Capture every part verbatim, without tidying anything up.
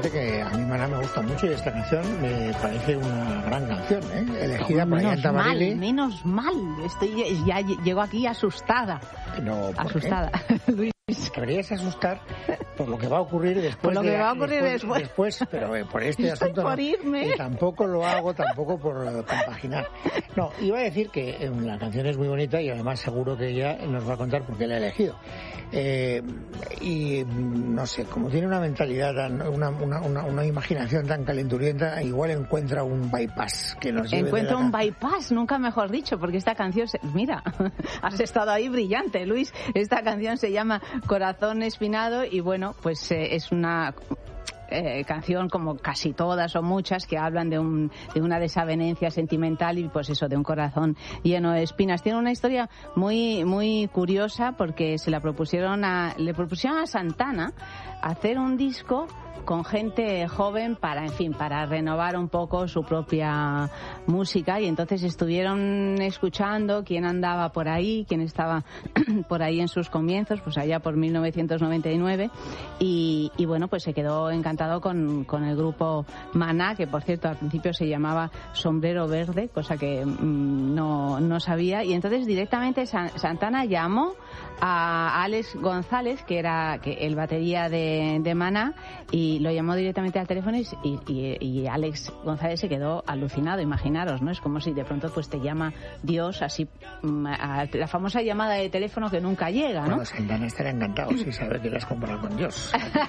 fíjate que a mí Maná me gusta mucho y esta canción me parece una gran canción, ¿eh? Elegida por Ayanta Barili. Menos mal, estoy ya llego aquí asustada. No, ¿por asustada, Luis. Deberías asustar por lo que va a ocurrir después. Por lo que de, va a ocurrir después. Después, después pero eh, por este Estoy asunto por no, irme. Y tampoco lo hago, tampoco por uh, compaginar. No, iba a decir que eh, la canción es muy bonita y además seguro que ella nos va a contar por qué la ha elegido. Eh, y no sé, como tiene una mentalidad, tan, una, una, una, una imaginación tan calenturienta, igual encuentra un bypass que nos lleve Encuentra de la un can... bypass, nunca mejor dicho, porque esta canción, se... mira, has estado ahí brillante, Luis. Esta canción se llama Corazón Espinado y bueno, pues eh, es una eh, canción como casi todas o muchas que hablan de, un, de una desavenencia sentimental y pues eso, de un corazón lleno de espinas. Tiene una historia muy muy curiosa porque se la propusieron a, le propusieron a Santana hacer un disco con gente joven para, en fin, para renovar un poco su propia música y entonces estuvieron escuchando quién andaba por ahí, quién estaba por ahí en sus comienzos, pues allá por mil novecientos noventa y nueve y, y bueno, pues se quedó encantado con, con el grupo Maná, que por cierto al principio se llamaba Sombrero Verde, cosa que mmm, no, no sabía y entonces directamente San, Santana llamó a Alex González, que era que el batería de, de Maná, y lo llamó directamente al teléfono y, y, y Alex González se quedó alucinado, imaginaros, ¿no? Es como si de pronto pues te llama Dios así, a la famosa llamada de teléfono que nunca llega, ¿no? Bueno, Santana estará encantado si sabe que le has comparado con Dios.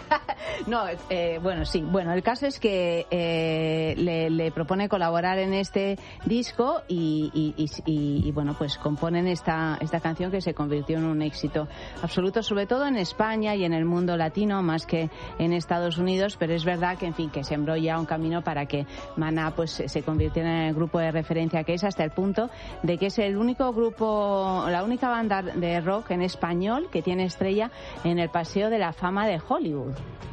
No, eh, bueno, sí. Bueno, el caso es que eh, le, le propone colaborar en este disco y, y, y, y, y bueno, pues componen esta, esta canción que se convirtió en un éxito absoluto, sobre todo en España y en el mundo latino, más que en Estados Unidos, pero es verdad que, en fin, que sembró ya un camino para que Maná pues se convirtiera en el grupo de referencia que es, hasta el punto de que es el único grupo, la única banda de rock en español que tiene estrella en el Paseo de la Fama de Hollywood.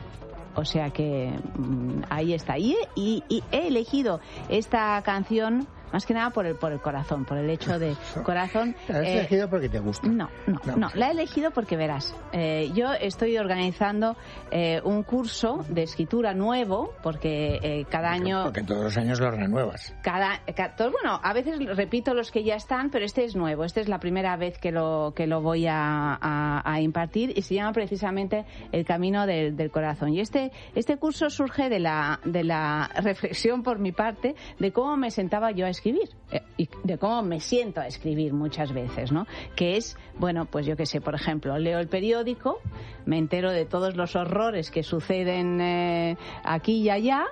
O sea que mmm, ahí está. Y, y, y he elegido esta canción más que nada por el por el corazón, por el hecho de corazón. ¿La has eh, elegido porque te gusta? No, no, no, no. La he elegido porque verás. Eh, yo estoy organizando eh, un curso de escritura nuevo, porque eh, cada porque, año. Porque todos los años lo renuevas. Cada, cada todo, bueno, a veces repito los que ya están, pero este es nuevo. Este es la primera vez que lo que lo voy a, a, a impartir y se llama precisamente El Camino del, del Corazón. Y este este curso surge de la de la reflexión por mi parte de cómo me sentaba yo a escribir. escribir eh, y de cómo me siento a escribir muchas veces, ¿no? Que es, bueno, pues yo qué sé, por ejemplo, leo el periódico, me entero de todos los horrores que suceden eh, aquí y allá,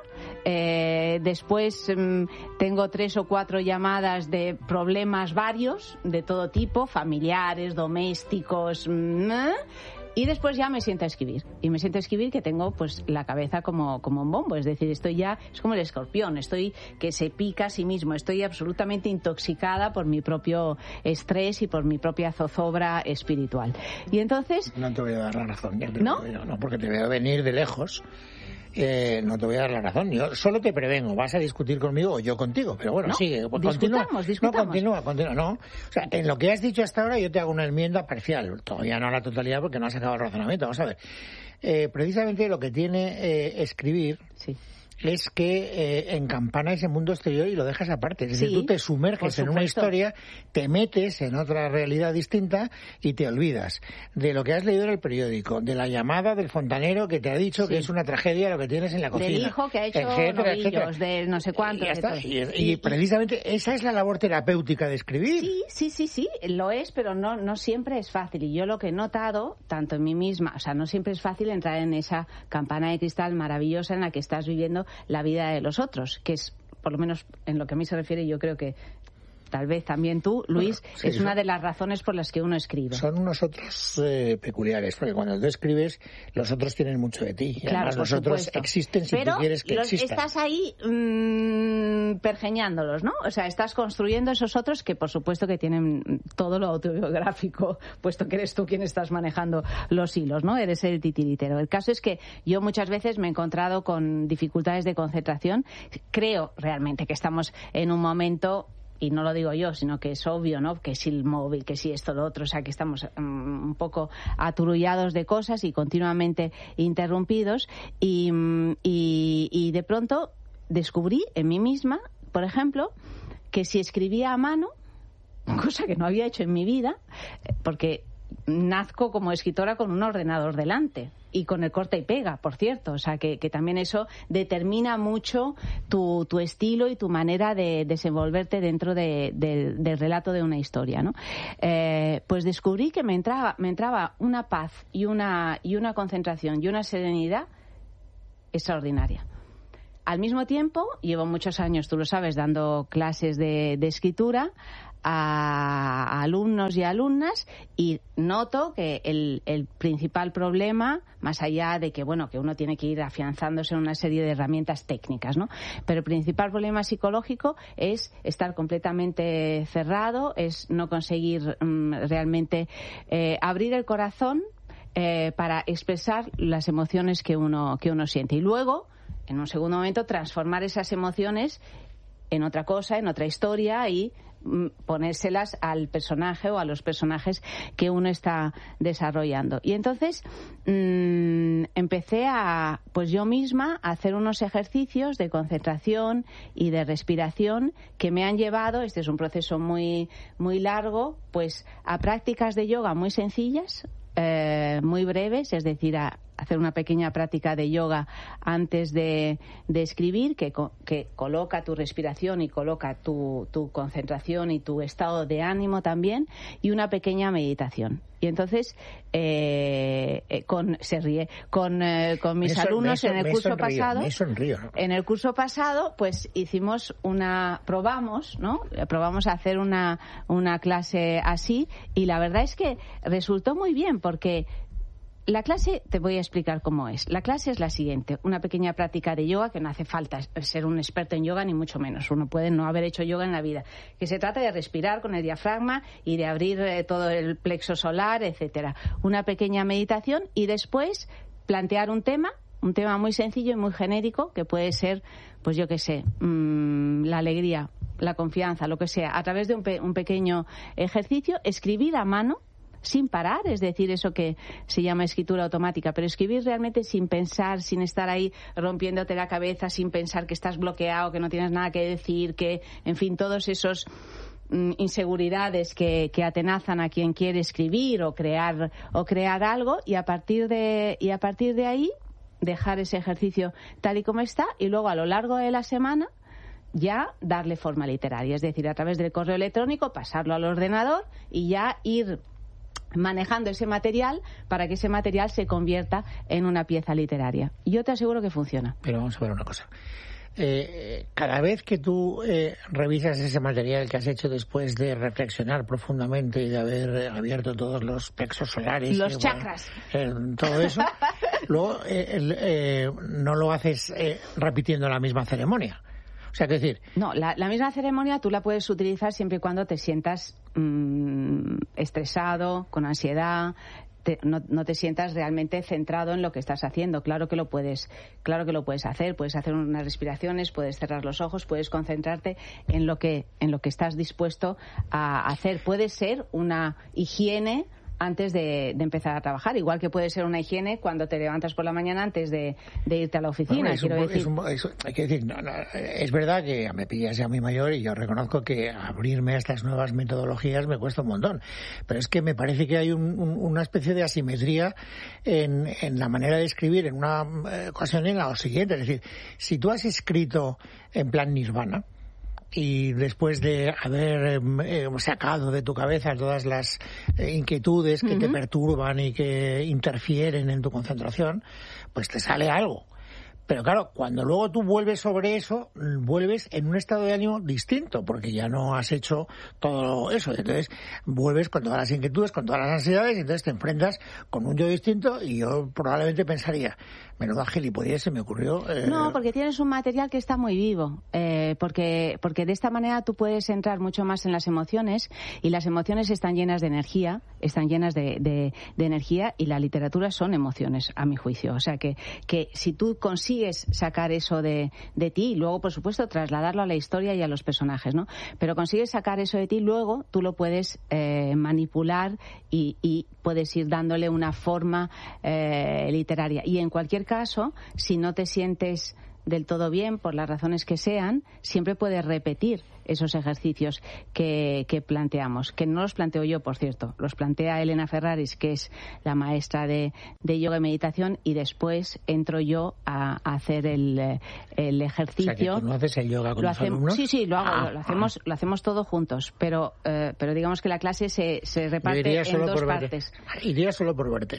eh, después mm, tengo tres o cuatro llamadas de problemas varios, de todo tipo, familiares, domésticos, mm, y después ya me siento a escribir. Y me siento a escribir que tengo pues la cabeza como, como un bombo. Es decir, estoy ya, es como el escorpión, estoy que se pica a sí mismo. Estoy absolutamente intoxicada por mi propio estrés y por mi propia zozobra espiritual. Y entonces... No te voy a dar la razón. Ya te ¿No? Yo, no, porque te veo venir de lejos. Eh, no te voy a dar la razón. Yo solo te prevengo. Vas a discutir conmigo o yo contigo. Pero bueno, no, sigue. Pues discutamos, continúa. discutamos. No, continúa, continúa. No. O sea, en lo que has dicho hasta ahora yo te hago una enmienda parcial. Todavía no a la totalidad porque no has acabado el razonamiento. Vamos a ver. Eh, precisamente lo que tiene eh, escribir... Sí. es que eh, encampana ese mundo exterior y lo dejas aparte. Es decir, sí, tú te sumerges en una historia, te metes en otra realidad distinta y te olvidas de lo que has leído en el periódico, de la llamada del fontanero que te ha dicho sí. que es una tragedia lo que tienes en la cocina. Del hijo que ha hecho etcétera, novillos, etcétera. de no sé cuánto. Y, ya está. y, y, y precisamente esa es la labor terapéutica de escribir. Sí, sí, sí, sí, lo es, pero no, no siempre es fácil. Y yo lo que he notado, tanto en mí misma, o sea, no siempre es fácil entrar en esa campana de cristal maravillosa en la que estás viviendo la vida de los otros, que es, por lo menos en lo que a mí se refiere, yo creo que tal vez también tú, Luis, bueno, sí, es una de las razones por las que uno escribe. Son unos otros eh, peculiares, porque cuando tú escribes, los otros tienen mucho de ti. Y claro, además los otros existen si pero tú quieres que los, existan. Estás ahí mmm, pergeñándolos, ¿no? O sea, estás construyendo esos otros que, por supuesto, que tienen todo lo autobiográfico, puesto que eres tú quien estás manejando los hilos, ¿no? Eres el titiritero. El caso es que yo muchas veces me he encontrado con dificultades de concentración. Creo realmente que estamos en un momento y no lo digo yo, sino que es obvio, ¿no? Que si el móvil, que si esto, lo otro, o sea, que estamos um, un poco aturullados de cosas y continuamente interrumpidos, y, y, y de pronto descubrí en mí misma, por ejemplo, que si escribía a mano, cosa que no había hecho en mi vida, porque nazco como escritora con un ordenador delante y con el corta y pega, por cierto, o sea que, que también eso determina mucho tu, tu estilo y tu manera de desenvolverte dentro de, de, del relato de una historia, ¿no? Eh, pues descubrí que me entraba, me entraba una paz y una, y una concentración y una serenidad extraordinaria. Al mismo tiempo, llevo muchos años, tú lo sabes, dando clases de, de escritura a alumnos y alumnas, y noto que el, el principal problema, más allá de que bueno que uno tiene que ir afianzándose en una serie de herramientas técnicas, ¿no? Pero el principal problema psicológico es estar completamente cerrado, es no conseguir um, realmente eh, abrir el corazón eh, para expresar las emociones que uno que uno siente, y luego en un segundo momento transformar esas emociones en otra cosa, en otra historia, y ponérselas al personaje o a los personajes que uno está desarrollando. Y entonces mmm, empecé a, pues yo misma, a hacer unos ejercicios de concentración y de respiración que me han llevado, este es un proceso muy, muy largo, pues a prácticas de yoga muy sencillas, eh, muy breves, es decir, a hacer una pequeña práctica de yoga antes de, de escribir, que, que coloca tu respiración y coloca tu, tu concentración y tu estado de ánimo también, y una pequeña meditación. Y entonces, eh, eh, con, se ríe, con, eh, con mis me alumnos son, en el me curso sonrío, pasado, me sonrío, ¿no? en el curso pasado, pues hicimos una, probamos, ¿no? Probamos a hacer una, una clase así, y la verdad es que resultó muy bien, porque la clase, te voy a explicar cómo es. La clase es la siguiente, una pequeña práctica de yoga, que no hace falta ser un experto en yoga, ni mucho menos. Uno puede no haber hecho yoga en la vida. Que se trata de respirar con el diafragma y de abrir eh, todo el plexo solar, etcétera. Una pequeña meditación, y después plantear un tema, un tema muy sencillo y muy genérico, que puede ser, pues yo qué sé, mmm, la alegría, la confianza, lo que sea, a través de un, pe- un pequeño ejercicio, escribir a mano, sin parar, es decir, eso que se llama escritura automática, pero escribir realmente sin pensar, sin estar ahí rompiéndote la cabeza, sin pensar que estás bloqueado, que no tienes nada que decir, que, en fin, todos esos mm, inseguridades que, que atenazan a quien quiere escribir o crear o crear algo, y a partir de y a partir de ahí dejar ese ejercicio tal y como está, y luego a lo largo de la semana ya darle forma literaria, es decir, a través del correo electrónico pasarlo al ordenador y ya ir manejando ese material para que ese material se convierta en una pieza literaria. Yo te aseguro que funciona. Pero vamos a ver una cosa. Eh, cada vez que tú eh, revisas ese material que has hecho después de reflexionar profundamente y de haber abierto todos los plexos solares, los eh, chakras, bueno, eh, todo eso, luego eh, el, eh, no lo haces eh, repitiendo la misma ceremonia. O sea, que decir... No, la, la misma ceremonia tú la puedes utilizar siempre y cuando te sientas mmm, estresado, con ansiedad, te, no, no te sientas realmente centrado en lo que estás haciendo. Claro que lo puedes, claro que lo puedes hacer. Puedes hacer unas respiraciones, puedes cerrar los ojos, puedes concentrarte en lo que, en lo que estás dispuesto a hacer. Puede ser una higiene antes de, de empezar a trabajar, igual que puede ser una higiene cuando te levantas por la mañana antes de, de irte a la oficina. Bueno, es quiero un, decir. Es un, es, hay que decir, no, no, es verdad que me pillas ya muy mayor y yo reconozco que abrirme a estas nuevas metodologías me cuesta un montón, pero es que me parece que hay un, un, una especie de asimetría en, en la manera de escribir en una ocasión y en la siguiente. Es decir, si tú has escrito en plan nirvana, y después de haber eh, sacado de tu cabeza todas las eh, inquietudes que uh-huh. te perturban y que interfieren en tu concentración, pues te sale algo. Pero claro, cuando luego tú vuelves sobre eso, vuelves en un estado de ánimo distinto, porque ya no has hecho todo eso. Entonces vuelves con todas las inquietudes, con todas las ansiedades, y entonces te enfrentas con un yo distinto, y yo probablemente pensaría, menuda gilipollez se me ocurrió. Eh... No, porque tienes un material que está muy vivo, eh, porque, porque de esta manera tú puedes entrar mucho más en las emociones, y las emociones están llenas de energía, están llenas de, de, de energía, y la literatura son emociones, a mi juicio. O sea que, que si tú consigues consigues sacar eso de, de ti y luego, por supuesto, trasladarlo a la historia y a los personajes, ¿no? Pero consigues sacar eso de ti, luego tú lo puedes eh, manipular y, y puedes ir dándole una forma eh, literaria. Y en cualquier caso, si no te sientes del todo bien, por las razones que sean, siempre puedes repetir esos ejercicios que, que planteamos, que no los planteo yo, por cierto, los plantea Elena Ferraris, que es la maestra de, de yoga y meditación, y después entro yo a, a hacer el, el ejercicio. O sea, que tú no haces el yoga con lo los hacemos, alumnos. Sí, sí, lo hago, ah, lo hacemos, ah. lo hacemos todo juntos, pero, eh, pero digamos que la clase se, se reparte en dos partes. Iría solo por verte.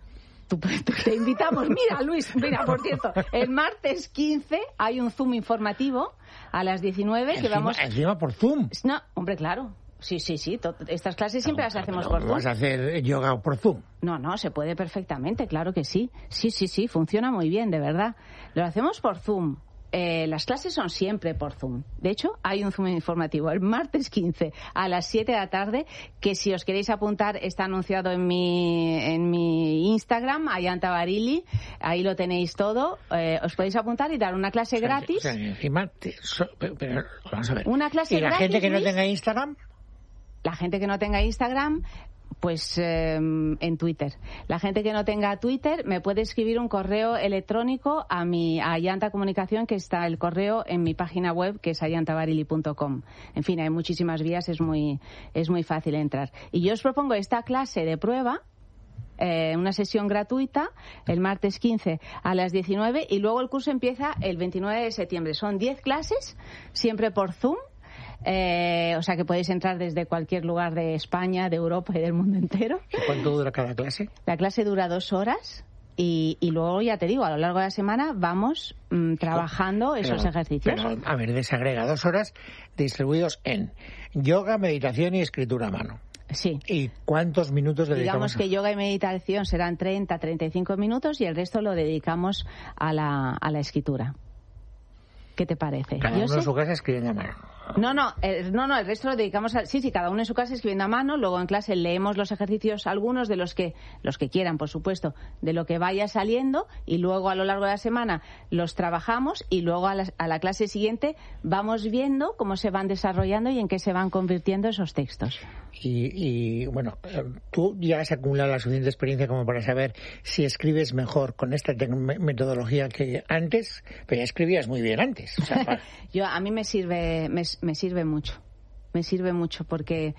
Te invitamos. Mira, Luis, mira, por cierto, el martes quince hay un Zoom informativo a las diecinueve que encima, vamos... Encima por Zoom. No, hombre, claro. Sí, sí, sí. Estas clases siempre no, las hacemos no, por Zoom. ¿Vas a hacer yoga por Zoom? No, no, se puede perfectamente, claro que sí. Sí, sí, sí, funciona muy bien, de verdad. Lo hacemos por Zoom. Eh, las clases son siempre por Zoom. De hecho, hay un Zoom informativo el martes quince a las siete de la tarde, que si os queréis apuntar está anunciado en mi en mi Instagram, Ayanta Barili, ahí lo tenéis todo. Eh, os podéis apuntar y dar una clase o sea, gratis. O sea, encima te, so, pero, pero, vamos a ver. Una clase ¿Y la gratis, gente que no Luis? tenga Instagram? La gente que no tenga Instagram, pues eh, en Twitter. La gente que no tenga Twitter me puede escribir un correo electrónico a mi a Ayanta Comunicación, que está el correo en mi página web, que es ayanta barili punto com. En fin, hay muchísimas vías, es muy es muy fácil entrar. Y yo os propongo esta clase de prueba, eh, una sesión gratuita, el martes quince a las diecinueve, y luego el curso empieza el veintinueve de septiembre. Son diez clases, siempre por Zoom. Eh, o sea que podéis entrar desde cualquier lugar de España, de Europa y del mundo entero. ¿Y cuánto dura cada clase? La clase dura dos horas y, y luego, ya te digo, a lo largo de la semana vamos mmm, trabajando pero, esos ejercicios. Pero, a ver, desagrega dos horas distribuidos en yoga, meditación y escritura a mano. Sí. ¿Y cuántos minutos dedicamos? Digamos que yoga y meditación serán treinta a treinta y cinco minutos y el resto lo dedicamos a la, a la escritura. ¿Qué te parece? Cada Yo uno sé... en su casa escribiendo a mano. No, no, el, no, no, el resto lo dedicamos a... Sí, sí, cada uno en su casa escribiendo a mano, luego en clase leemos los ejercicios, algunos de los que los que quieran, por supuesto, de lo que vaya saliendo, y luego a lo largo de la semana los trabajamos y luego a la, a la clase siguiente vamos viendo cómo se van desarrollando y en qué se van convirtiendo esos textos. Y, y bueno, tú ya has acumulado la suficiente experiencia como para saber si escribes mejor con esta metodología que antes, pero ya escribías muy bien antes. O sea, para... Yo, a mí me sirve, me, me sirve mucho, me sirve mucho porque,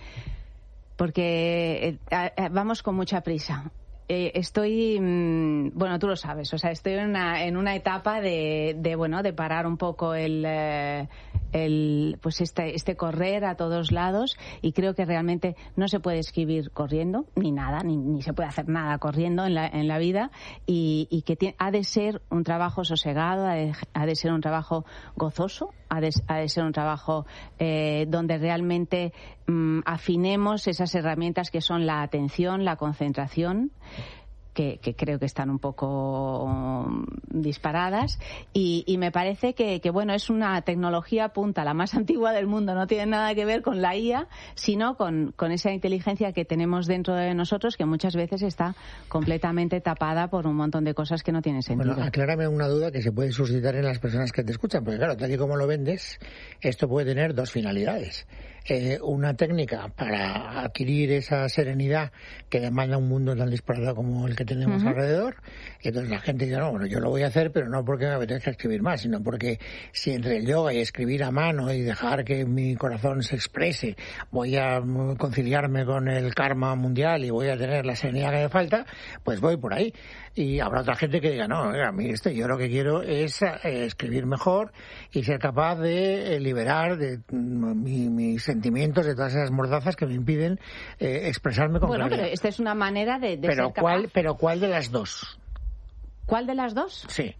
porque eh, vamos con mucha prisa. Eh, estoy, mmm, bueno, tú lo sabes, o sea, estoy en una, en una etapa de, de, bueno, de parar un poco el, eh, el, pues este, este correr a todos lados, y creo que realmente no se puede escribir corriendo, ni nada, ni, ni se puede hacer nada corriendo en la, en la vida, y, y que tiene, ha de ser un trabajo sosegado, ha de, ha de ser un trabajo gozoso, ha de, ha de ser un trabajo eh, donde realmente mmm, afinemos esas herramientas que son la atención, la concentración, Que, que creo que están un poco um, disparadas, y, y me parece que, que bueno, es una tecnología punta, la más antigua del mundo, no tiene nada que ver con la I A, sino con, con esa inteligencia que tenemos dentro de nosotros, que muchas veces está completamente tapada por un montón de cosas que no tienen sentido. Bueno, aclárame una duda que se puede suscitar en las personas que te escuchan, porque claro, tal y como lo vendes, esto puede tener dos finalidades. Eh, una técnica para adquirir esa serenidad que demanda un mundo tan disparado como el que tenemos uh-huh. alrededor, y entonces la gente dice, no, bueno, yo lo voy a hacer, pero no porque me apetezca escribir más, sino porque si entre el yoga y escribir a mano y dejar que mi corazón se exprese, voy a conciliarme con el karma mundial y voy a tener la serenidad que me falta, pues voy por ahí. Y habrá otra gente que diga, no, a mí este, yo lo que quiero es eh, escribir mejor y ser capaz de eh, liberar de mi, mis sentimientos, de todas esas mordazas que me impiden eh, expresarme con Bueno, claridad. Pero esta es una manera de, de pero ser capaz. ¿cuál, pero ¿cuál de las dos? ¿Cuál de las dos? Sí.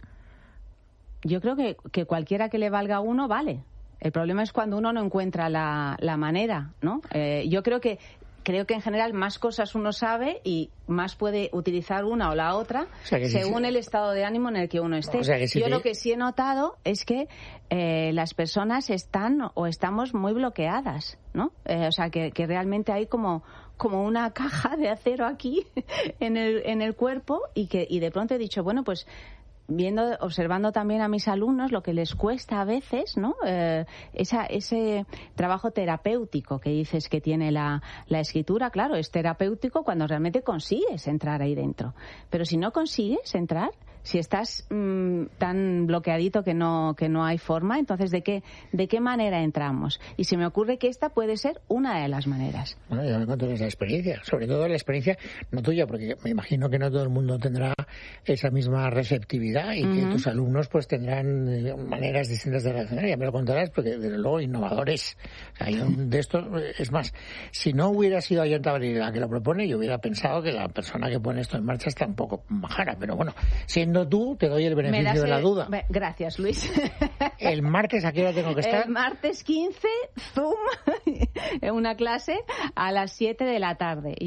Yo creo que, que cualquiera que le valga a uno vale. El problema es cuando uno no encuentra la, la manera, ¿no? Eh, yo creo que Creo que en general más cosas uno sabe y más puede utilizar una o la otra, o sea según sí, el estado de ánimo en el que uno esté. O sea si Yo te... lo que sí he notado es que eh, las personas están o estamos muy bloqueadas, ¿no? Eh, o sea, que, que realmente hay como como una caja de acero aquí en el en el cuerpo, y que y de pronto he dicho, bueno, pues viendo, observando también a mis alumnos lo que les cuesta a veces, ¿no? Eh, esa, ese trabajo terapéutico que dices que tiene la, la escritura, claro, es terapéutico cuando realmente consigues entrar ahí dentro. Pero si no consigues entrar, si estás mmm, tan bloqueadito que no que no hay forma, entonces ¿de qué de qué manera entramos? Y se me ocurre que esta puede ser una de las maneras. Bueno, ya me contarás la experiencia, sobre todo la experiencia no tuya, porque me imagino que no todo el mundo tendrá esa misma receptividad y uh-huh. que tus alumnos pues tendrán eh, maneras distintas de reaccionar. Ya me lo contarás, porque desde luego innovadores. O sea, yo de esto, es más, si no hubiera sido Ayanta Abril la que lo propone, yo hubiera pensado que la persona que pone esto en marcha está un poco majara, pero bueno, siendo tú, te doy el beneficio de la duda. Gracias, Luis. ¿El martes a qué hora tengo que estar? El martes quince, Zoom, en una clase a las siete de la tarde.